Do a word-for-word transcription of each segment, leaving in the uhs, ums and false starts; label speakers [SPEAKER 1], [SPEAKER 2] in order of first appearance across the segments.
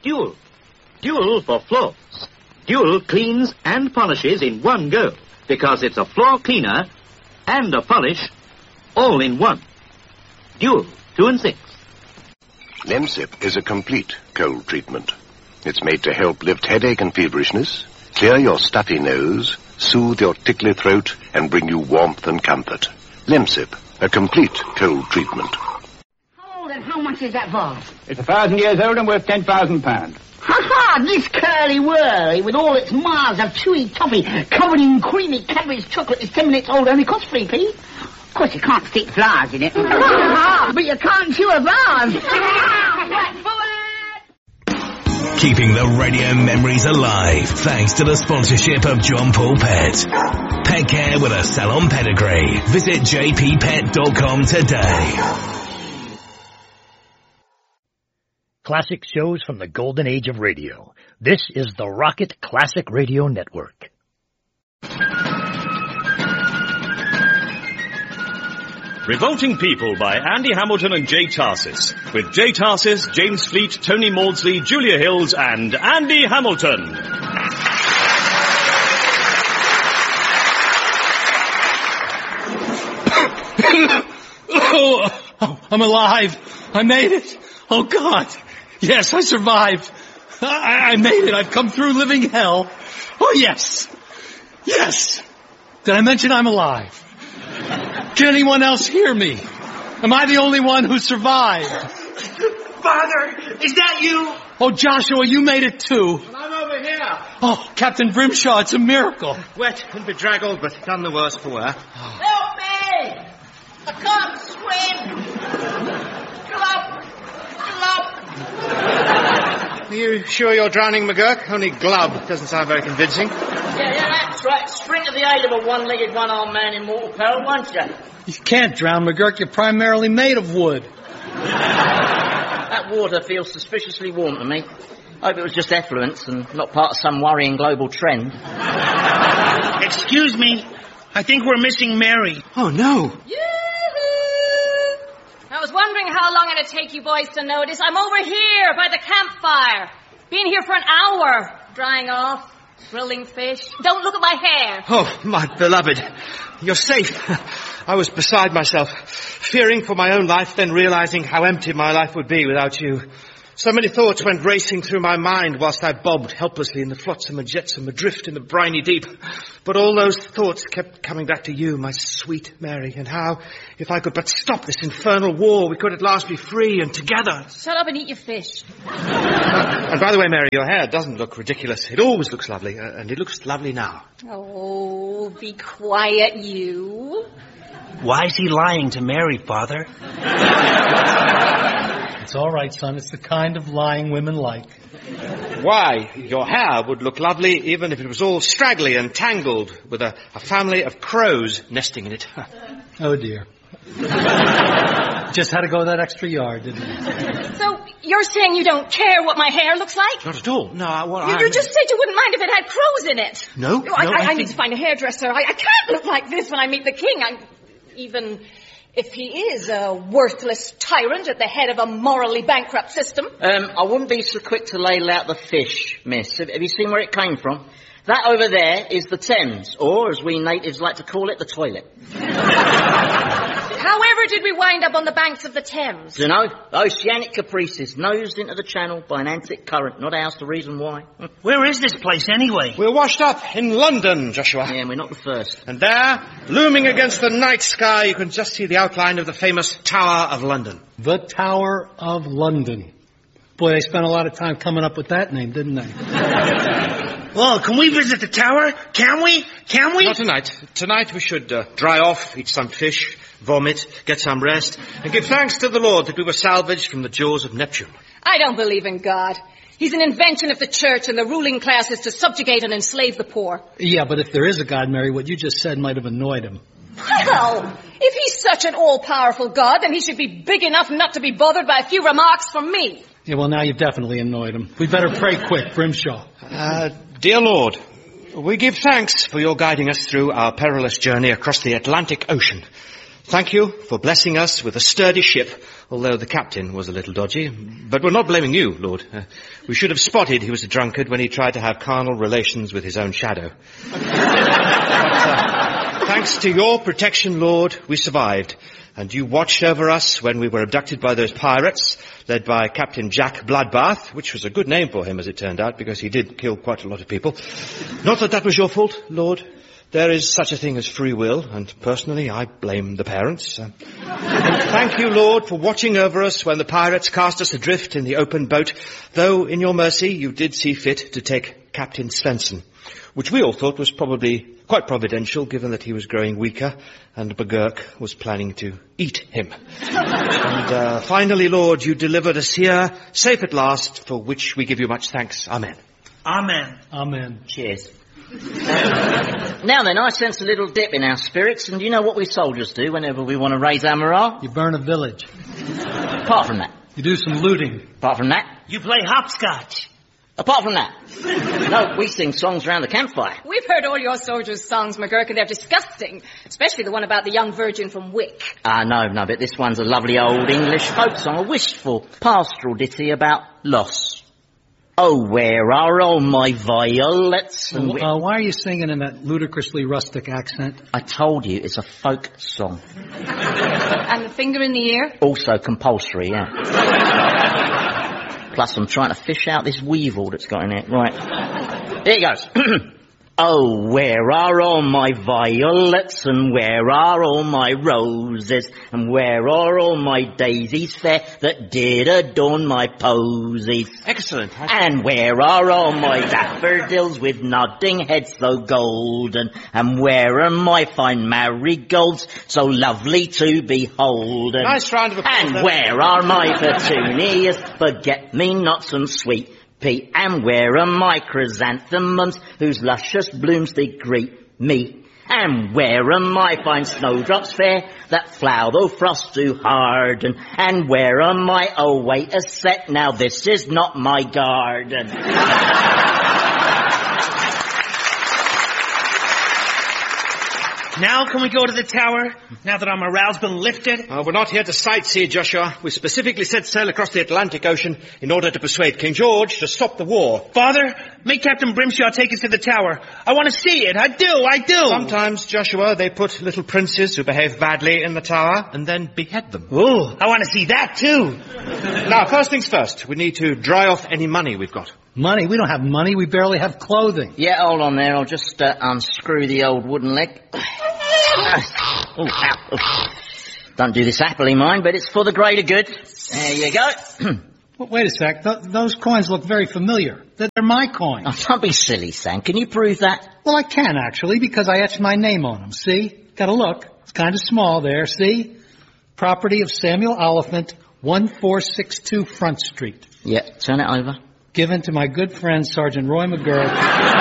[SPEAKER 1] Dual. Dual for floors. Dual cleans and polishes in one go, because it's a floor cleaner and a polish all in one. Dual, two and six.
[SPEAKER 2] Lemsip is a complete cold treatment. It's made to help lift headache and feverishness, clear your stuffy nose, soothe your tickly throat, and bring you warmth and comfort. Lemsip, a complete cold treatment.
[SPEAKER 3] How old and how much is that vase?
[SPEAKER 4] It's a thousand years old and worth ten thousand pounds.
[SPEAKER 3] Ha-ha! This curly-whirly with all its miles of chewy toffee covered in creamy Cadbury's chocolate is ten minutes old, only costs three p. Of course, you can't stick flowers in it. But you can't chew a vase.
[SPEAKER 5] Keeping the radio memories alive thanks to the sponsorship of John Paul Pet. Pet care with a salon pedigree. Visit j p pet dot com today.
[SPEAKER 6] Classic shows from the golden age of radio. This is the Rocket Classic Radio Network.
[SPEAKER 7] Revolting People by Andy Hamilton and Jay Tarsis. With Jay Tarsis, James Fleet, Tony Maudsley, Julia Hills and Andy Hamilton.
[SPEAKER 8] oh, oh, I'm alive. I made it. Oh, God. Yes, I survived. I, I made it. I've come through living hell. Oh, yes. Yes. Did I mention I'm alive? Can anyone else hear me? Am I the only one who survived?
[SPEAKER 9] Father, is that you?
[SPEAKER 8] Oh, Joshua, you made it too.
[SPEAKER 9] And I'm over here.
[SPEAKER 8] Oh, Captain Grimshaw, it's a miracle.
[SPEAKER 9] Wet and bedraggled, but none the worse for wear.
[SPEAKER 3] Help me! I can't swim! Glub! Glub!
[SPEAKER 9] Are you sure you're drowning, McGurk? Only glub doesn't sound very convincing.
[SPEAKER 3] Yeah, yeah, that's right. Spring to the aid of a one-legged, one-armed man in mortal peril, won't you?
[SPEAKER 8] You can't drown, McGurk. You're primarily made of wood.
[SPEAKER 3] That water feels suspiciously warm to me. Hope it was just effluence and not part of some worrying global trend.
[SPEAKER 9] Excuse me. I think we're missing Mary. Oh, no.
[SPEAKER 10] Yoo-hoo! I was wondering how long it'd take you boys to notice. I'm over here by the campfire. Been here for an hour. Drying off. Grilling fish. Don't look at my hair.
[SPEAKER 9] Oh, my beloved. You're safe. I was beside myself, fearing for my own life, then realizing how empty my life would be without you. So many thoughts went racing through my mind whilst I bobbed helplessly in the flotsam and jetsam, adrift in the briny deep. But all those thoughts kept coming back to you, my sweet Mary, and how, if I could but stop this infernal war, we could at last be free and together.
[SPEAKER 10] Shut up and eat your fish.
[SPEAKER 9] Uh, and by the way, Mary, your hair doesn't look ridiculous. It always looks lovely, uh, and it looks lovely now.
[SPEAKER 10] Oh, be quiet, you.
[SPEAKER 11] Why is he lying to Mary, Father?
[SPEAKER 8] It's all right, son. It's the kind of lying women like.
[SPEAKER 9] Why, your hair would look lovely even if it was all straggly and tangled with a, a family of crows nesting in it.
[SPEAKER 8] Oh, dear. Just had to go that extra yard, didn't you?
[SPEAKER 10] So, you're saying you don't care what my hair looks like?
[SPEAKER 9] Not at all. No, I... Well,
[SPEAKER 10] you,
[SPEAKER 9] I
[SPEAKER 10] you just said you wouldn't mind if it had crows in it.
[SPEAKER 9] No,
[SPEAKER 10] no, I,
[SPEAKER 9] no,
[SPEAKER 10] I,
[SPEAKER 9] I,
[SPEAKER 10] I
[SPEAKER 9] think...
[SPEAKER 10] need to find a hairdresser. I, I can't look like this when I meet the king. I, even... if he is a worthless tyrant at the head of a morally bankrupt system.
[SPEAKER 3] Um, I wouldn't be so quick to ladle out the fish, miss. Have, have you seen where it came from? That over there is the Thames, or as we natives like to call it, the toilet.
[SPEAKER 10] However did we wind up on the banks of the Thames?
[SPEAKER 3] You know, oceanic caprices, nosed into the channel by an antic current, not ours the reason why.
[SPEAKER 11] Where is this place anyway?
[SPEAKER 9] We're washed up in London, Joshua.
[SPEAKER 3] Yeah, and we're not the first.
[SPEAKER 9] And there, looming against the night sky, you can just see the outline of the famous Tower of London.
[SPEAKER 8] The Tower of London. Boy, they spent a lot of time coming up with that name, didn't they?
[SPEAKER 11] Well, can we visit the tower? Can we? Can we?
[SPEAKER 9] Not tonight. Tonight we should uh, dry off, eat some fish, vomit, get some rest, and give thanks to the Lord that we were salvaged from the jaws of Neptune.
[SPEAKER 10] I don't believe in God. He's an invention of the church and the ruling classes to subjugate and enslave the poor.
[SPEAKER 8] Yeah, but if there is a God, Mary, what you just said might have annoyed him.
[SPEAKER 10] Well, if he's such an all-powerful God, then he should be big enough not to be bothered by a few remarks from me.
[SPEAKER 8] Yeah, well, now you've definitely annoyed him. We'd better pray quick, Grimshaw.
[SPEAKER 9] Uh, dear Lord, we give thanks for your guiding us through our perilous journey across the Atlantic Ocean. Thank you for blessing us with a sturdy ship, although the captain was a little dodgy. But we're not blaming you, Lord. Uh, we should have spotted he was a drunkard when he tried to have carnal relations with his own shadow. But, uh, thanks to your protection, Lord, we survived. And you watched over us when we were abducted by those pirates, led by Captain Jack Bloodbath, which was a good name for him, as it turned out, because he did kill quite a lot of people. Not that that was your fault, Lord. There is such a thing as free will, and personally, I blame the parents. Uh, and thank you, Lord, for watching over us when the pirates cast us adrift in the open boat, though, in your mercy, you did see fit to take Captain Svensson, which we all thought was probably quite providential, given that he was growing weaker, and McGurk was planning to eat him. And uh, finally, Lord, you delivered us here, safe at last, for which we give you much thanks. Amen.
[SPEAKER 11] Amen.
[SPEAKER 4] Amen.
[SPEAKER 12] Cheers. Now then, I sense a little dip in our spirits, and you know what we soldiers do whenever we want to raise our morale?
[SPEAKER 4] You burn a village.
[SPEAKER 12] Apart from that.
[SPEAKER 4] You do some looting.
[SPEAKER 12] Apart from that.
[SPEAKER 11] You play hopscotch.
[SPEAKER 12] Apart from that. No, we sing songs around the campfire.
[SPEAKER 10] We've heard all your soldiers' songs, McGurk, and they're disgusting. Especially the one about the young virgin from Wick.
[SPEAKER 12] Ah, no, no, but this one's a lovely old English folk song, a wistful pastoral ditty about loss. Oh, where are all my violets? And
[SPEAKER 4] well, uh, why are you singing in that ludicrously rustic accent?
[SPEAKER 12] I told you, it's a folk song.
[SPEAKER 10] And the finger in the ear?
[SPEAKER 12] Also compulsory, yeah. Plus, I'm trying to fish out this weevil that's got in it. Right. Here it goes. Oh, where are all my violets, and where are all my roses, and where are all my daisies fair that did adorn my posies?
[SPEAKER 9] Excellent.
[SPEAKER 12] And where are all my daffodils with nodding heads so golden, and where are my fine marigolds so lovely to behold?
[SPEAKER 9] Nice round of applause.
[SPEAKER 12] And
[SPEAKER 9] there.
[SPEAKER 12] Where are my petunias, forget-me-nots and sweet pea, and where are my chrysanthemums whose luscious blooms they greet me? And where are my fine snowdrops fair that flower though frost do harden? And where are my, oh wait a sec, now this is not my garden.
[SPEAKER 11] Now can we go to the tower, now that our morale's been lifted?
[SPEAKER 9] Uh, we're not here to sightsee, Joshua. We specifically set sail across the Atlantic Ocean in order to persuade King George to stop the war.
[SPEAKER 11] Father, make Captain Brimshaw take us to the tower. I want to see it. I do, I do.
[SPEAKER 9] Sometimes, Joshua, they put little princes who behave badly in the tower and then behead them.
[SPEAKER 11] Ooh, I want to see that too.
[SPEAKER 9] Now, first things first, we need to dry off any money we've got.
[SPEAKER 4] Money? We don't have money. We barely have clothing.
[SPEAKER 12] Yeah, hold on there. I'll just uh, unscrew the old wooden leg. Oh, ow. Don't do this happily, mind, but it's for the greater good. There you go.
[SPEAKER 4] Well, wait a sec. Th- those coins look very familiar. They're, they're my coins.
[SPEAKER 12] Oh, don't be silly, Sam. Can you prove that?
[SPEAKER 4] Well, I can, actually, because I etched my name on them. See? Gotta look. It's kind of small there, see? Property of Samuel Oliphant, one four six two Front Street.
[SPEAKER 12] Yeah, turn it over.
[SPEAKER 4] Given to my good friend, Sergeant Roy McGurk,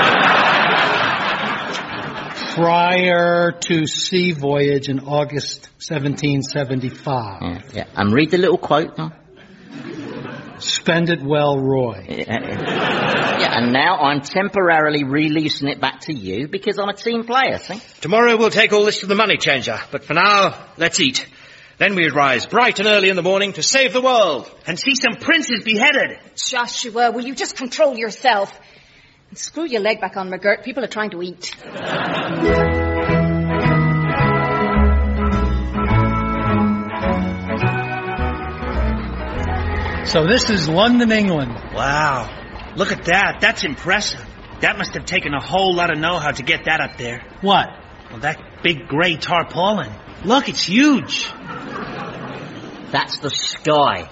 [SPEAKER 4] prior to sea voyage in August seventeen seventy-five.
[SPEAKER 12] Yeah, yeah. And read the little quote, huh?
[SPEAKER 4] Spend it well, Roy.
[SPEAKER 12] Yeah, yeah. Yeah, and now I'm temporarily releasing it back to you because I'm a team player, see?
[SPEAKER 9] Tomorrow we'll take all this to the money changer, but for now, let's eat. Then we rise bright and early in the morning to save the world.
[SPEAKER 11] And see some princes beheaded.
[SPEAKER 10] Joshua, will you just control yourself? And screw your leg back on, McGurk. People are trying to eat.
[SPEAKER 4] So this is London, England.
[SPEAKER 11] Wow. Look at that. That's impressive. That must have taken a whole lot of know-how to get that up there.
[SPEAKER 4] What?
[SPEAKER 11] Well, that big gray tarpaulin. Look, it's huge.
[SPEAKER 12] That's the sky.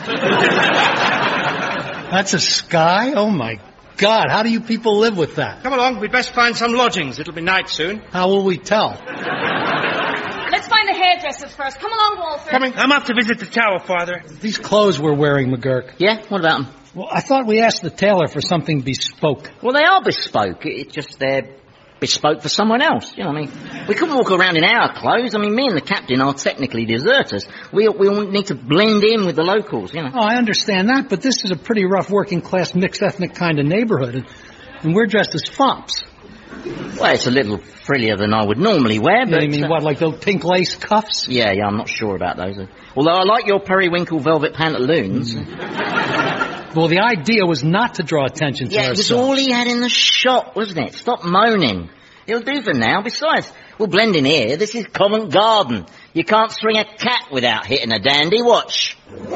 [SPEAKER 4] That's a sky? Oh, my God. How do you people live with that?
[SPEAKER 9] Come along. We'd best find some lodgings. It'll be night soon.
[SPEAKER 4] How will we tell?
[SPEAKER 10] Let's find the hairdressers first. Come along, Walter.
[SPEAKER 11] Coming. I'm off to visit the tower, Father.
[SPEAKER 4] These clothes we're wearing, McGurk.
[SPEAKER 12] Yeah? What about them?
[SPEAKER 4] Well, I thought we asked the tailor for something bespoke.
[SPEAKER 12] Well, they are bespoke. It's just they're bespoke for someone else. You know what I mean? We couldn't walk around in our clothes. I mean, me and the captain are technically deserters. We we all need to blend in with the locals, you know.
[SPEAKER 4] Oh, I understand that, but this is a pretty rough working-class mixed-ethnic kind of neighborhood, and, and we're dressed as fops.
[SPEAKER 12] Well, it's a little frillier than I would normally wear,
[SPEAKER 4] Yeah,
[SPEAKER 12] but...
[SPEAKER 4] you mean
[SPEAKER 12] uh,
[SPEAKER 4] what, like those pink lace cuffs?
[SPEAKER 12] Yeah, yeah, I'm not sure about those. Although I like your periwinkle velvet pantaloons.
[SPEAKER 4] Well, the idea was not to draw attention to
[SPEAKER 12] Yeah, it was
[SPEAKER 4] ourselves.
[SPEAKER 12] all he had in the shop, wasn't it? Stop moaning. It'll do for now. Besides, we'll blend in here. This is Covent Garden. You can't string a cat without hitting a dandy. Watch.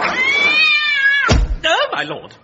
[SPEAKER 13] Oh, my lord.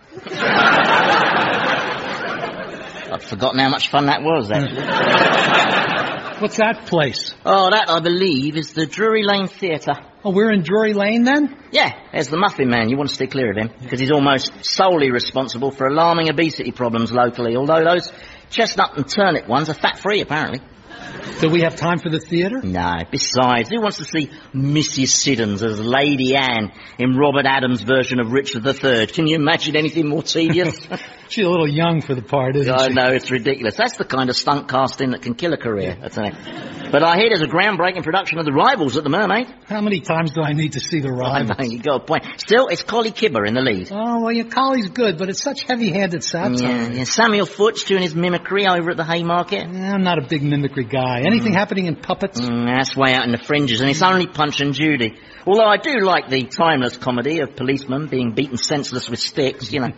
[SPEAKER 12] I'd forgotten how much fun that was, actually.
[SPEAKER 4] What's that place?
[SPEAKER 12] Oh, that, I believe, is the Drury Lane Theatre.
[SPEAKER 4] Oh, we're in Drury Lane, then?
[SPEAKER 12] Yeah, there's the Muffin Man. You want to stay clear of him, because he's almost solely responsible for alarming obesity problems locally, although those chestnut and turnip ones are fat-free, apparently.
[SPEAKER 4] Do we have time for the theatre?
[SPEAKER 12] No. Besides, who wants to see Missus Siddons as Lady Anne in Robert Adams' version of Richard the Third? Can you imagine anything more tedious?
[SPEAKER 4] She's a little young for the part, isn't
[SPEAKER 12] I
[SPEAKER 4] she?
[SPEAKER 12] know, it's ridiculous. That's the kind of stunt casting that can kill a career, I tell you. But I hear there's a groundbreaking production of The Rivals at the Mermaid.
[SPEAKER 4] How many times do I need to see The Rivals?
[SPEAKER 12] I know, you got a point. Still, it's Collie Kibber in the lead.
[SPEAKER 4] Oh, well, your collie's good, but it's such heavy-handed satire.
[SPEAKER 12] Yeah, yeah. Samuel Foote's doing his mimicry over at the Haymarket.
[SPEAKER 4] Yeah, I'm not a big mimicry guy. Anything mm. happening in puppets?
[SPEAKER 12] Mm, that's way out in the fringes, and it's only Punch and Judy. Although I do like the timeless comedy of policemen being beaten senseless with sticks, you know.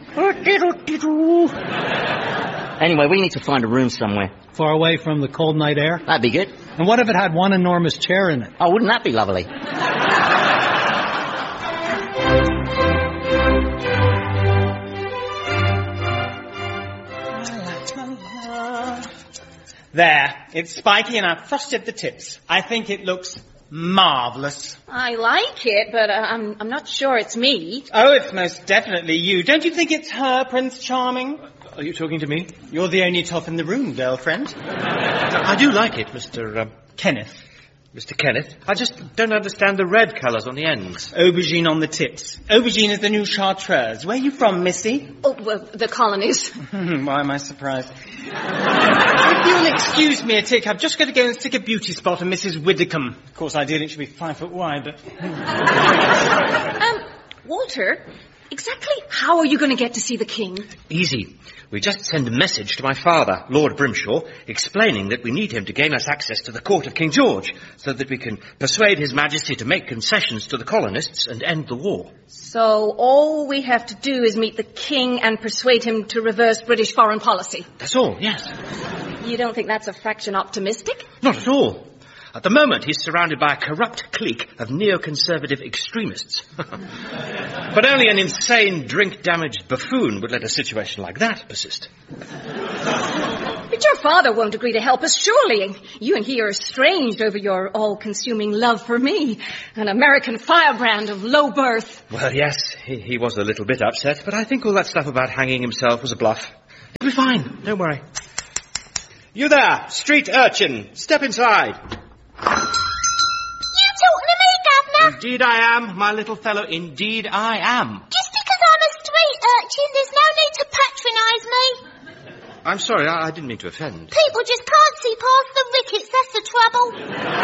[SPEAKER 12] Anyway, we need to find a room somewhere.
[SPEAKER 4] Far away from the cold night air?
[SPEAKER 12] That'd be good.
[SPEAKER 4] And what if it had one enormous chair in it?
[SPEAKER 12] Oh, wouldn't that be lovely?
[SPEAKER 11] There. It's spiky and I've frosted the tips. I think it looks marvellous.
[SPEAKER 10] I like it, but uh, I'm, I'm not sure it's me.
[SPEAKER 11] Oh, it's most definitely you. Don't you think it's her, Prince Charming?
[SPEAKER 9] Are you talking to me?
[SPEAKER 11] You're the only top in the room, girlfriend.
[SPEAKER 9] I do like it, Mister Um,
[SPEAKER 11] Kenneth.
[SPEAKER 9] Mister Kenneth. I just don't understand the red colours on the ends.
[SPEAKER 11] Aubergine on the tips. Aubergine is the new chartreuse. Where are you from, Missy?
[SPEAKER 10] Oh, well, the colonies.
[SPEAKER 11] Why am I surprised? If you'll excuse me a tick, I've just got to go and stick a beauty spot on Missus Widdicombe. Of course, ideally it should be five foot wide, but...
[SPEAKER 10] um, Walter, exactly how are you going to get to see the king?
[SPEAKER 9] Easy. We just send a message to my father, Lord Brimshaw, explaining that we need him to gain us access to the court of King George, so that we can persuade His Majesty to make concessions to the colonists and end the war.
[SPEAKER 10] So all we have to do is meet the king and persuade him to reverse British foreign policy?
[SPEAKER 9] That's all, yes.
[SPEAKER 10] You don't think that's a fraction optimistic?
[SPEAKER 9] Not at all. At the moment, he's surrounded by a corrupt clique of neoconservative extremists. But only an insane, drink-damaged buffoon would let a situation like that persist.
[SPEAKER 10] But your father won't agree to help us, surely. You and he are estranged over your all-consuming love for me, an American firebrand of low birth.
[SPEAKER 9] Well, yes, he, he was a little bit upset, but I think all that stuff about hanging himself was a bluff. He'll be fine, don't worry. You there, street urchin, step inside.
[SPEAKER 14] You talking to me, Governor?
[SPEAKER 9] Indeed I am, my little fellow, indeed I am.
[SPEAKER 14] Just because I'm a street urchin, there's no need to patronise me.
[SPEAKER 9] I'm sorry, I, I didn't mean to offend.
[SPEAKER 14] People just can't see past the rickets, that's the trouble.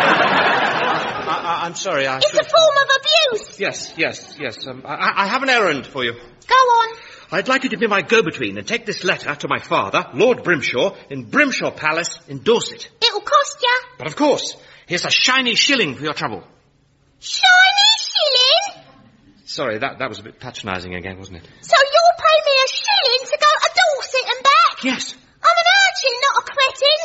[SPEAKER 9] I, I, I'm sorry, I...
[SPEAKER 14] It's should... a form of abuse.
[SPEAKER 9] Yes, yes, yes. Um, I, I have an errand for you.
[SPEAKER 14] Go on.
[SPEAKER 9] I'd like you to be my go-between and take this letter to my father, Lord Brimshaw, in Brimshaw Palace in Dorset.
[SPEAKER 14] It'll cost you.
[SPEAKER 9] But of course, here's a shiny shilling for your trouble.
[SPEAKER 14] Shiny shilling?
[SPEAKER 9] Sorry, that, that was a bit patronising again, wasn't it?
[SPEAKER 14] So you'll pay me a shilling to go to Dorset and back?
[SPEAKER 9] Yes.
[SPEAKER 14] I'm an urchin, not a cretin.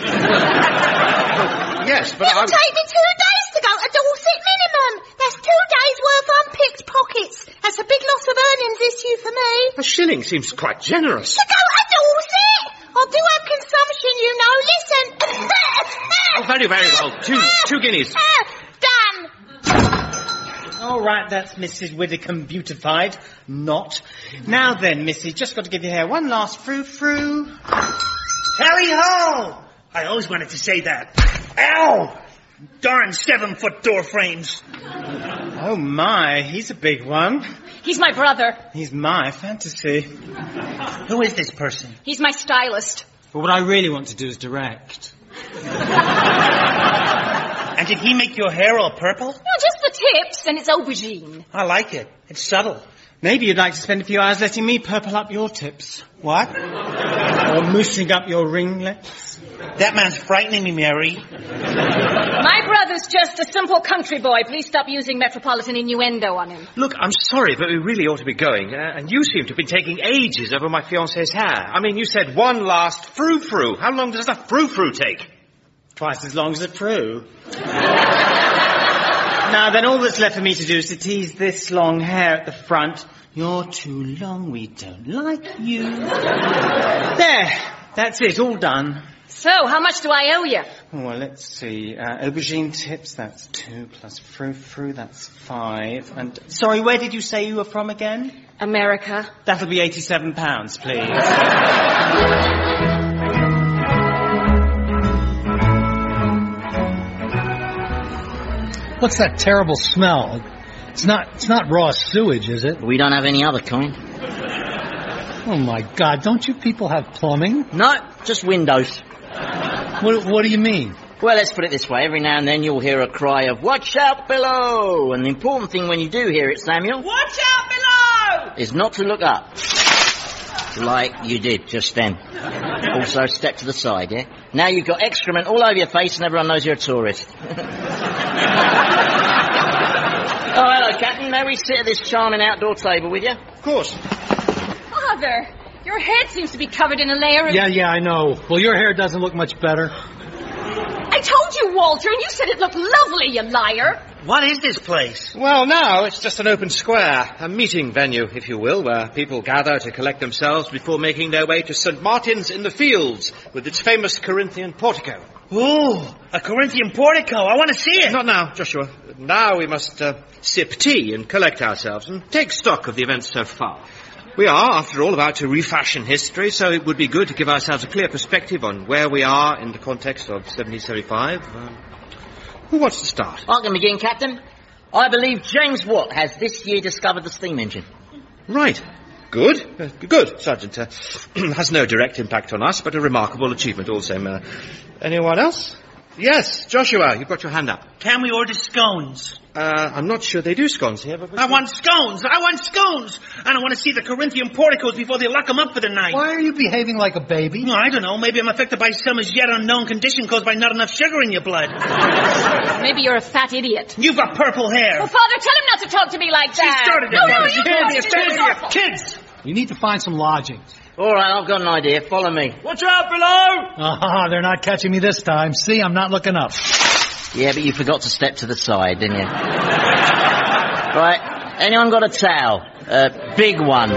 [SPEAKER 9] Yes, but
[SPEAKER 14] It'll
[SPEAKER 9] I...
[SPEAKER 14] take me two days to go to Dorset minimum. That's two days' worth unpicked pockets. That's a big loss of earnings issue for me.
[SPEAKER 9] A shilling seems quite generous.
[SPEAKER 14] To go to Dorset? I do have consumption, you know. Listen.
[SPEAKER 9] Oh, very, very well. Two, two guineas.
[SPEAKER 14] Done.
[SPEAKER 11] All right, that's Missus Widdicombe beautified. Not. Now then, Missy, just got to give your hair one last frou-frou.
[SPEAKER 13] Harry ho! I always wanted to say that. Ow! Darn seven-foot door frames.
[SPEAKER 11] Oh, my, he's a big one.
[SPEAKER 10] He's my brother.
[SPEAKER 11] He's my fantasy.
[SPEAKER 13] Who is this person?
[SPEAKER 10] He's my stylist.
[SPEAKER 11] But what I really want to do is direct.
[SPEAKER 13] And did he make your hair all purple?
[SPEAKER 10] No, just the tips, and it's aubergine.
[SPEAKER 13] I like it. It's subtle.
[SPEAKER 11] Maybe you'd like to spend a few hours letting me purple up your tips. What? Or moosing up your ringlets.
[SPEAKER 13] That man's frightening me, Mary.
[SPEAKER 10] My brother's just a simple country boy. Please stop using metropolitan innuendo on him.
[SPEAKER 9] Look, I'm sorry, but we really ought to be going. Uh, and you seem to have been taking ages over my fiancée's hair. I mean, you said one last frou-frou. How long does a frou-frou take?
[SPEAKER 11] Twice as long as a frou. Now, then all that's left for me to do is to tease this long hair at the front. You're too long, we don't like you. There, that's it, all done.
[SPEAKER 10] So, how much do I owe you?
[SPEAKER 11] Oh, well, let's see. Uh, aubergine tips, that's two, plus frou-frou, that's five. And, sorry, where did you say you were from again?
[SPEAKER 10] America.
[SPEAKER 11] That'll be eighty-seven pounds, please.
[SPEAKER 4] What's that terrible smell? It's not it's not raw sewage, is it?
[SPEAKER 12] We don't have any other kind.
[SPEAKER 4] Oh, my God. Don't you people have plumbing?
[SPEAKER 12] No, just windows.
[SPEAKER 4] What, what do you mean?
[SPEAKER 12] Well, let's put it this way. Every now and then you'll hear a cry of, "Watch out below!" And the important thing when you do hear it, Samuel...
[SPEAKER 14] Watch out below!
[SPEAKER 12] ...is not to look up. Like you did just then. Also, step to the side, yeah? Now you've got excrement all over your face and everyone knows you're a tourist. Oh, hello, Captain. May we sit at this charming outdoor table with you?
[SPEAKER 9] Of course.
[SPEAKER 10] Father, your head seems to be covered in a layer of...
[SPEAKER 4] Yeah, yeah, I know. Well, your hair doesn't look much better.
[SPEAKER 10] I told you, Walter, and you said it looked lovely, you liar.
[SPEAKER 13] What is this place?
[SPEAKER 9] Well, now it's just an open square, a meeting venue, if you will, where people gather to collect themselves before making their way to Saint Martin's in the Fields with its famous Corinthian portico.
[SPEAKER 13] Ooh, a Corinthian portico. I want to see it.
[SPEAKER 9] Not now, Joshua. Now we must uh, sip tea and collect ourselves and take stock of the events so far. We are, after all, about to refashion history, so it would be good to give ourselves a clear perspective on where we are in the context of seventeen seventy-five. Um, who wants to start?
[SPEAKER 12] I can begin, Captain. I believe James Watt has this year discovered the steam engine.
[SPEAKER 9] Right. Good. Uh, good, Sergeant. Uh, has no direct impact on us, but a remarkable achievement all the same. Uh, anyone else? Yes, Joshua, you've got your hand up.
[SPEAKER 13] Can we order scones?
[SPEAKER 9] Uh, I'm not sure they do scones here, but...
[SPEAKER 13] I want scones! I want scones! And I want to see the Corinthian porticos before they lock them up for the night.
[SPEAKER 4] Why are you behaving like a baby?
[SPEAKER 13] No, I don't know. Maybe I'm affected by some as yet unknown condition caused by not enough sugar in your blood.
[SPEAKER 10] Maybe you're a fat idiot.
[SPEAKER 13] You've got purple hair.
[SPEAKER 10] Well, Father, tell him not to talk to me like that.
[SPEAKER 13] She started it.
[SPEAKER 10] No, no,
[SPEAKER 13] She
[SPEAKER 10] you
[SPEAKER 13] can't be
[SPEAKER 10] caused it.
[SPEAKER 13] offended.
[SPEAKER 10] It's awful.
[SPEAKER 13] Kids!
[SPEAKER 4] You need to find some lodgings.
[SPEAKER 12] All right, I've got an idea. Follow me.
[SPEAKER 13] Watch out below!
[SPEAKER 4] Ah, they're not catching me this time. See, I'm not looking up.
[SPEAKER 12] Yeah, but you forgot to step to the side, didn't you? Right, anyone got a towel? A big one.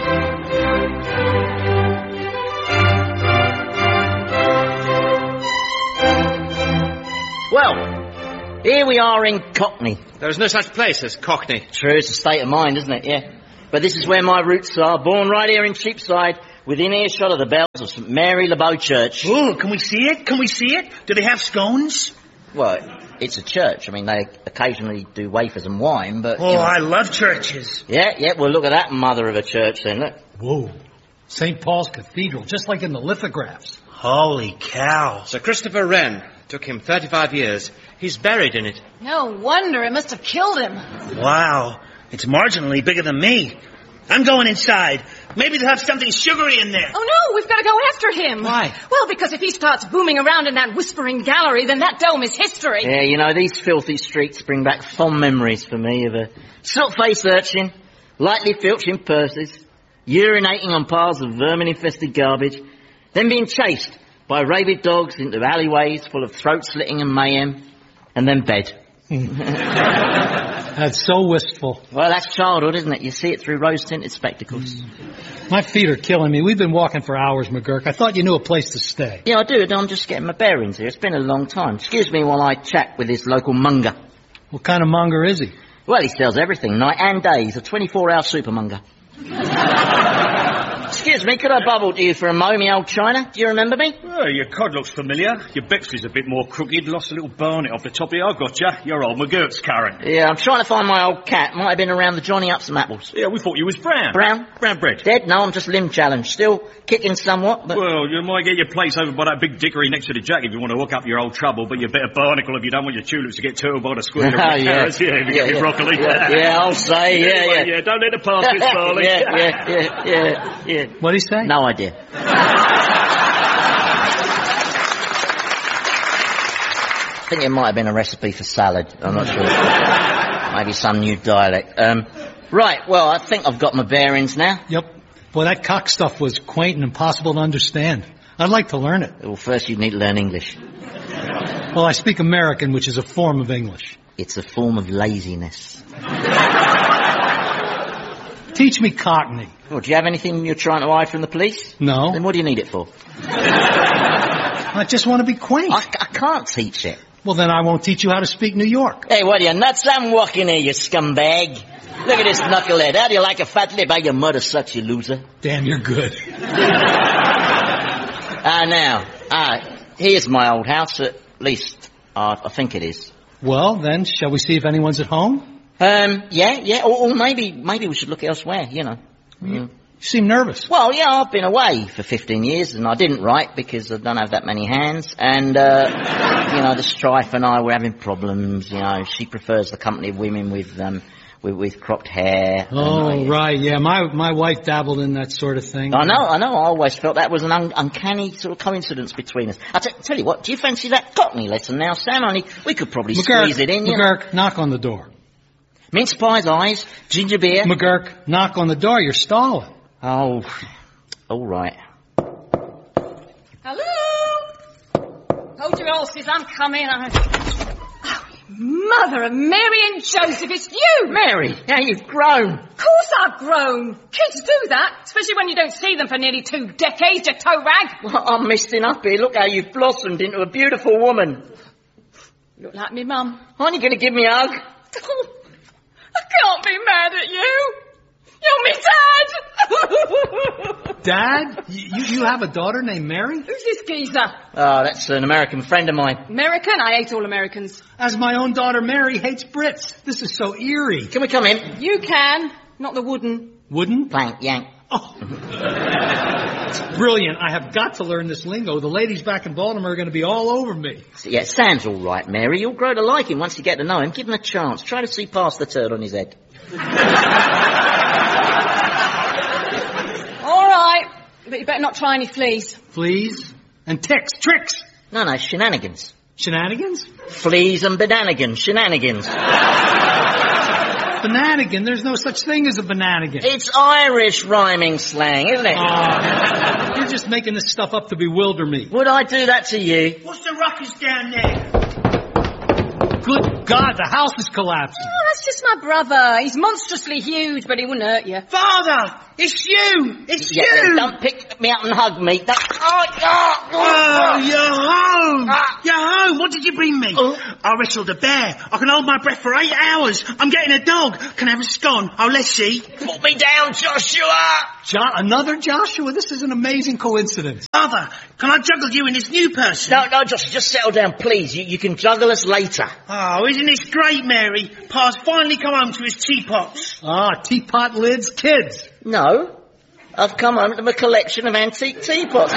[SPEAKER 12] Well, here we are in Cockney.
[SPEAKER 9] There is no such place as Cockney.
[SPEAKER 12] True, it's a state of mind, isn't it? Yeah. But this is where my roots are, born right here in Cheapside, within earshot of the bells of St Mary Le Beau Church.
[SPEAKER 13] Ooh, can we see it? Can we see it? Do they have scones?
[SPEAKER 12] Well, it's a church. I mean, they occasionally do wafers and wine, but...
[SPEAKER 13] Oh,
[SPEAKER 12] you know.
[SPEAKER 13] I love churches.
[SPEAKER 12] Yeah, yeah, well, look at that mother of a church then, look.
[SPEAKER 4] Whoa. Saint Paul's Cathedral, just like in the lithographs.
[SPEAKER 13] Holy cow.
[SPEAKER 9] Sir Christopher Wren. Took him thirty-five years. He's buried in it.
[SPEAKER 10] No wonder. It must have killed him.
[SPEAKER 13] Wow. It's marginally bigger than me. I'm going inside. Maybe they'll have something sugary in there.
[SPEAKER 10] Oh, no, we've got to go after him.
[SPEAKER 13] Why?
[SPEAKER 10] Well, because if he starts booming around in that whispering gallery, then that dome is history.
[SPEAKER 12] Yeah, you know, these filthy streets bring back fond memories for me of a silk-faced urchin, lightly filching purses, urinating on piles of vermin-infested garbage, then being chased by rabid dogs into alleyways full of throat-slitting and mayhem, and then bed.
[SPEAKER 4] That's so wistful.
[SPEAKER 12] Well, that's childhood, isn't it? You see it through rose-tinted spectacles.
[SPEAKER 4] My feet are killing me. We've been walking for hours, McGurk. I thought you knew a place to stay.
[SPEAKER 12] Yeah, I do. I'm just getting my bearings here. It's been a long time. Excuse me while I chat with this local monger.
[SPEAKER 4] What kind of monger is he?
[SPEAKER 12] Well, he sells everything, night and day. He's a twenty-four hour supermonger. Excuse me, could I bubble to you for a mo, me old China? Do you remember me?
[SPEAKER 7] Oh, your cod looks familiar. Your Bexley's a bit more crooked. Lost a little barnet off the top of you. I got you. You're old McGurk's current.
[SPEAKER 12] Yeah, I'm trying to find my old cat. Might have been around the Johnny Up some apples.
[SPEAKER 7] Yeah, we thought you was brown.
[SPEAKER 12] Brown?
[SPEAKER 7] Brown bread.
[SPEAKER 12] Dead? No, I'm just limb challenged. Still kicking somewhat, but...
[SPEAKER 7] Well, you might get your place over by that big dickory next to the jack if you want to hook up your old trouble, but you better barnacle if you don't want your tulips to get turtled by the square.
[SPEAKER 12] Oh, yeah.
[SPEAKER 7] Carrots. Yeah, if you
[SPEAKER 12] Yeah,
[SPEAKER 7] get your
[SPEAKER 12] yeah.
[SPEAKER 7] broccoli.
[SPEAKER 12] Yeah, yeah, I'll say, yeah,
[SPEAKER 7] Anyway,
[SPEAKER 12] yeah.
[SPEAKER 7] yeah, don't let it pass this, darling.
[SPEAKER 12] yeah, yeah, yeah, yeah, yeah.
[SPEAKER 4] What'd he say?
[SPEAKER 12] No idea. I think it might have been a recipe for salad. I'm not sure. Maybe some new dialect. Um, right, well, I think I've got my bearings now.
[SPEAKER 4] Yep. Boy, that cock stuff was quaint and impossible to understand. I'd like to learn it.
[SPEAKER 12] Well, first you need to learn English.
[SPEAKER 4] Well, I speak American, which is a form of English.
[SPEAKER 12] It's a form of laziness.
[SPEAKER 4] Teach me Cockney.
[SPEAKER 12] Well, do you have anything you're trying to hide from the police?
[SPEAKER 4] No.
[SPEAKER 12] Then what do you need it for?
[SPEAKER 4] I just want to be quaint.
[SPEAKER 12] I, I can't teach it.
[SPEAKER 4] Well, then I won't teach you how to speak New York.
[SPEAKER 12] Hey, what are you, nuts? I'm walking here, you scumbag. Look at this knucklehead. How do you like a fat lip? How your mother sucks, you loser.
[SPEAKER 4] Damn, you're good.
[SPEAKER 12] Ah, uh, now, ah, uh, here's my old house, at least, uh, I think it is.
[SPEAKER 4] Well, then, shall we see if anyone's at home?
[SPEAKER 12] Um, yeah, yeah, or, or maybe, maybe we should look elsewhere, you know.
[SPEAKER 4] You, you seem nervous.
[SPEAKER 12] Well, yeah, I've been away for fifteen years, and I didn't write because I don't have that many hands, and, uh, you know, the Strife and I were having problems, you know, she prefers the company of women with, um, with, with cropped hair.
[SPEAKER 4] Oh,
[SPEAKER 12] and, uh,
[SPEAKER 4] right, yeah, my, my wife dabbled in that sort of thing.
[SPEAKER 12] I know, I know, I always felt that was an un- uncanny sort of coincidence between us. I t- tell you what, do you fancy that Cockney lesson now, Sam? Only, we could probably
[SPEAKER 4] McGurk,
[SPEAKER 12] squeeze it in, you know.
[SPEAKER 4] McGurk, knock on the door.
[SPEAKER 12] Mince pies, eyes, ginger beer.
[SPEAKER 4] McGurk, knock on the door, you're stalling.
[SPEAKER 12] Oh, all right.
[SPEAKER 10] Hello? Hold your horses, I'm coming. I... Oh, Mother of Mary and Joseph, it's you!
[SPEAKER 12] Mary, how you've grown.
[SPEAKER 10] Of course I've grown. Kids do that, especially when you don't see them for nearly two decades, you toe rag.
[SPEAKER 12] Well, I'm misting up here. Look how you've blossomed into a beautiful woman.
[SPEAKER 10] Look like me mum.
[SPEAKER 12] Aren't you going to give me a hug?
[SPEAKER 10] I can't be mad at you. You're me dad.
[SPEAKER 4] Dad? You, you have a daughter named Mary?
[SPEAKER 10] Who's this geezer?
[SPEAKER 12] Oh, that's an American friend of mine.
[SPEAKER 10] American? I hate all Americans.
[SPEAKER 4] As my own daughter Mary hates Brits. This is so eerie.
[SPEAKER 12] Can we come in?
[SPEAKER 10] You can, not the wooden.
[SPEAKER 4] Wooden?
[SPEAKER 12] Plank, yank.
[SPEAKER 4] Oh. It's brilliant. I have got to learn this lingo. The ladies back in Baltimore are going to be all over me.
[SPEAKER 12] Yeah, Sam's all right, Mary. You'll grow to like him once you get to know him. Give him a chance. Try to see past the turd on his head.
[SPEAKER 10] All right, but you better not try any fleas.
[SPEAKER 4] Fleas? And ticks, tricks.
[SPEAKER 12] No, no, shenanigans.
[SPEAKER 4] Shenanigans?
[SPEAKER 12] Fleas and bananigans, shenanigans.
[SPEAKER 4] Bananigan? There's no such thing as a bananigan.
[SPEAKER 12] It's Irish rhyming slang, isn't it?
[SPEAKER 4] Oh, you're just making this stuff up to bewilder me.
[SPEAKER 12] Would I do that to you?
[SPEAKER 13] What's the ruckus down there?
[SPEAKER 4] Good God, the house is collapsing.
[SPEAKER 10] Oh, that's just my brother. He's monstrously huge, but he wouldn't hurt you.
[SPEAKER 13] Father! It's you! It's
[SPEAKER 12] yeah,
[SPEAKER 13] you!
[SPEAKER 12] Don't pick me up and hug me. Don't... Oh,
[SPEAKER 13] oh, oh, you're home!
[SPEAKER 12] Ah.
[SPEAKER 13] You're home! What did you bring me?
[SPEAKER 12] Oh.
[SPEAKER 13] I wrestled a bear. I can hold my breath for eight hours. I'm getting a dog. Can I have a scone? Oh, let's see.
[SPEAKER 12] Put me down, Joshua!
[SPEAKER 4] Jo- another Joshua? This is an amazing coincidence.
[SPEAKER 13] Father, can I juggle you in this new person?
[SPEAKER 12] No, no, Joshua, just settle down, please. You, you can juggle us later.
[SPEAKER 13] Oh, isn't this great, Mary? Pa's finally come home to his teapots.
[SPEAKER 4] Ah, teapot lids, kids.
[SPEAKER 12] No. I've come home to a collection of antique teapots. He,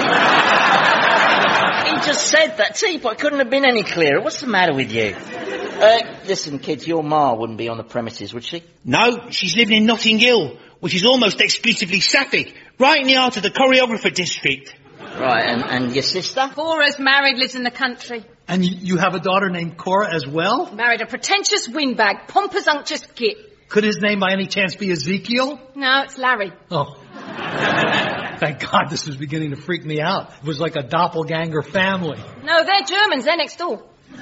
[SPEAKER 12] he just said that teapot couldn't have been any clearer. What's the matter with you? Uh, listen, kids, your ma wouldn't be on the premises, would she?
[SPEAKER 13] No, she's living in Notting Hill, which is almost exclusively Sapphic, right in the heart of the choreographer district.
[SPEAKER 12] Right, and, and your sister?
[SPEAKER 10] Cora's married, lives in the country.
[SPEAKER 4] And you, you have a daughter named Cora as well?
[SPEAKER 10] Married a pretentious windbag, pompous unctuous git.
[SPEAKER 4] Could his name by any chance be Ezekiel?
[SPEAKER 10] No, it's Larry.
[SPEAKER 4] Oh. Thank God, this was beginning to freak me out. It was like a doppelganger family.
[SPEAKER 10] No, they're Germans. They're next door.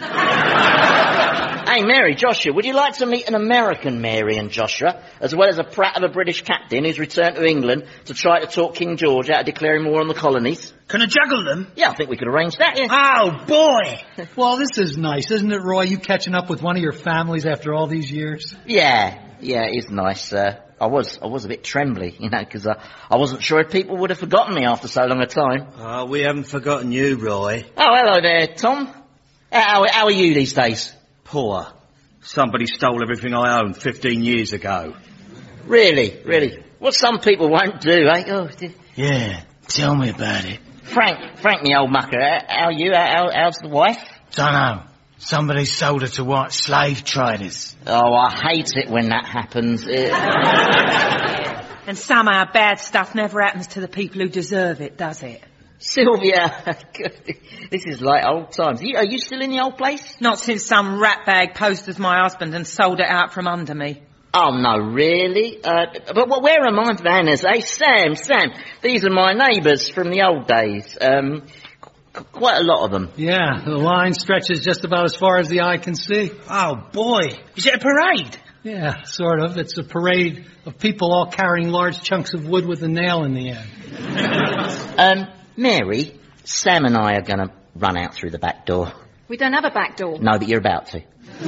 [SPEAKER 12] Hey, Mary, Joshua, would you like to meet an American Mary and Joshua, as well as a prat of a British captain who's returned to England to try to talk King George out of declaring war on the colonies?
[SPEAKER 13] Can I juggle them?
[SPEAKER 12] Yeah, I think we could arrange that, yeah.
[SPEAKER 13] Oh, boy!
[SPEAKER 4] Well, this is nice, isn't it, Roy? You catching up with one of your families after all these years?
[SPEAKER 12] Yeah, yeah, it is nice. Uh, I was, I was a bit trembly, you know, because uh, I wasn't sure if people would have forgotten me after so long a time.
[SPEAKER 13] Oh, we haven't forgotten you, Roy.
[SPEAKER 12] Oh, hello there, Tom. How, how are you these days?
[SPEAKER 13] Poor. Somebody stole everything I owned fifteen years ago.
[SPEAKER 12] Really, really. What some people won't do, eh? Oh, did...
[SPEAKER 13] Yeah, tell me about it.
[SPEAKER 12] Frank, Frank, me old mucker, how, how are you? How, how's the wife?
[SPEAKER 13] Dunno. Somebody sold her to white slave traders.
[SPEAKER 12] Oh, I hate it when that happens. It...
[SPEAKER 15] And somehow bad stuff never happens to the people who deserve it, does it?
[SPEAKER 12] Sylvia, this is like old times. Are you, are you still in the old place?
[SPEAKER 15] Not since some ratbag posed as my husband and sold it out from under me.
[SPEAKER 12] Oh, no, really? Uh, but well, where are my manners? Hey, Sam, Sam, these are my neighbours from the old days. Um, qu- quite a lot of them.
[SPEAKER 4] Yeah, the line stretches just about as far as the eye can see.
[SPEAKER 13] Oh, boy. Is it a parade?
[SPEAKER 4] Yeah, sort of. It's a parade of people all carrying large chunks of wood with a nail in the end.
[SPEAKER 12] um, Mary, Sam and I are going to run out through the back door.
[SPEAKER 10] We don't have a back door.
[SPEAKER 12] No, but you're about to.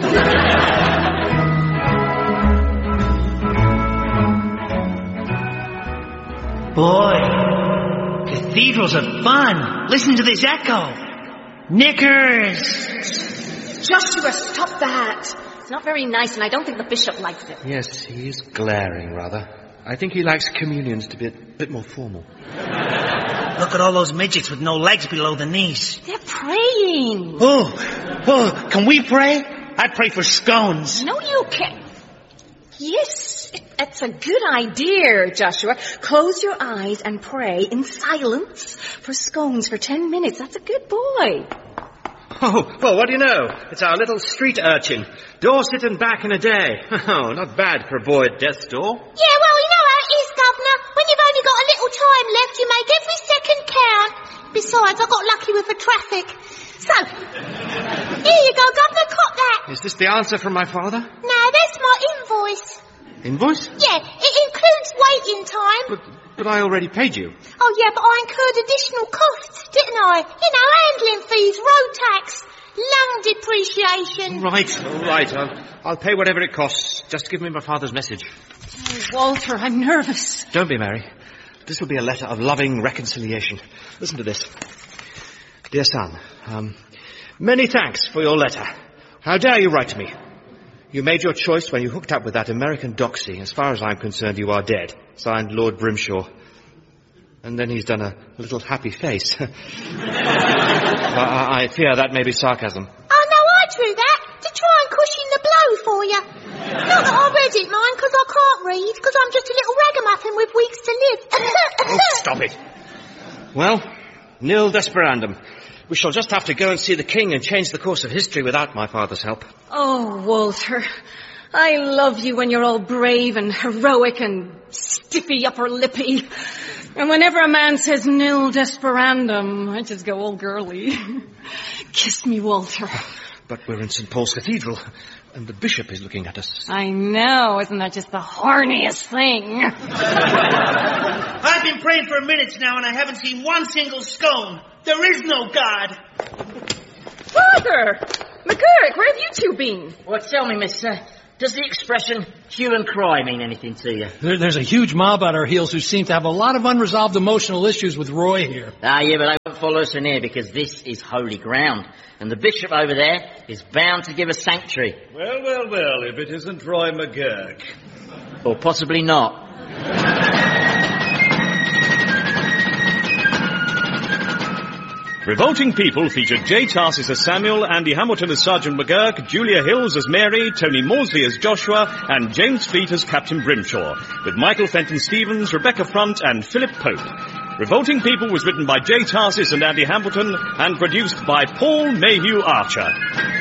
[SPEAKER 13] Boy, cathedrals are fun. Listen to this echo. Knickers!
[SPEAKER 10] Joshua, stop that. It's not very nice, and I don't think the bishop likes it.
[SPEAKER 9] Yes, he is glaring, rather. I think he likes communions to be a bit more formal.
[SPEAKER 13] Look at all those midgets with no legs below the knees.
[SPEAKER 10] They're praying.
[SPEAKER 13] Oh, oh, can we pray? I pray for scones.
[SPEAKER 10] No, you can't. Yes, that's a good idea, Joshua. Close your eyes and pray in silence for scones for ten minutes. That's a good boy.
[SPEAKER 9] Oh, well, what do you know? It's our little street urchin. Dorset and back in a day. Oh, not bad for a boy at death's door.
[SPEAKER 14] Yeah, well, you know how it is, Governor. When you've only got a little time left, you make every second count. Besides, I got lucky with the traffic. So, here you go, Governor, cop that.
[SPEAKER 9] Is this the answer from my father?
[SPEAKER 14] No, that's my invoice.
[SPEAKER 9] Invoice?
[SPEAKER 14] Yeah, it includes waiting time.
[SPEAKER 9] But, but I already paid you.
[SPEAKER 14] Oh, yeah, but I incurred additional costs, didn't I? You know, handling fees, road tax, lung depreciation.
[SPEAKER 9] Right, all right. I'll, I'll pay whatever it costs. Just give me my father's message.
[SPEAKER 15] Oh, Walter, I'm nervous.
[SPEAKER 9] Don't be, Mary. This will be a letter of loving reconciliation. Listen to this. Dear son, um, many thanks for your letter. How dare you write to me? You made your choice when you hooked up with that American doxy. As far as I'm concerned, you are dead. Signed, Lord Brimshaw. And then he's done a little happy face. I, I fear that may be sarcasm.
[SPEAKER 14] Oh, no, I drew that to try and cushion the blow for you. Not that I read it, mind, because I can't read, because I'm just a little ragamuffin with weeks to live.
[SPEAKER 9] Oh, stop it. Well, nil desperandum. We shall just have to go and see the king and change the course of history without my father's help.
[SPEAKER 10] Oh, Walter, I love you when you're all brave and heroic and stiffy upper lippy. And whenever a man says nil desperandum, I just go all girly. Kiss me, Walter.
[SPEAKER 9] But we're in Saint Paul's Cathedral, and the bishop is looking at us.
[SPEAKER 10] I know, isn't that just the horniest thing?
[SPEAKER 13] I've been praying for minutes now, and I haven't seen one single scone. There is no God.
[SPEAKER 10] Father! McGurk, where have you two been?
[SPEAKER 12] Well, tell me, mister, does the expression hue and cry mean anything to you?
[SPEAKER 4] There, there's a huge mob at our heels who seem to have a lot of unresolved emotional issues with Roy here.
[SPEAKER 12] Ah, yeah, but they won't follow us in here because this is holy ground. And the bishop over there is bound to give us sanctuary.
[SPEAKER 7] Well, well, well, if it isn't Roy McGurk.
[SPEAKER 12] Or possibly not.
[SPEAKER 7] Revolting People featured Jay Tarsis as Samuel, Andy Hamilton as Sergeant McGurk, Julia Hills as Mary, Tony Maudsley as Joshua, and James Fleet as Captain Brimshaw, with Michael Fenton Stevens, Rebecca Front, and Philip Pope. Revolting People was written by Jay Tarsis and Andy Hamilton, and produced by Paul Mayhew Archer.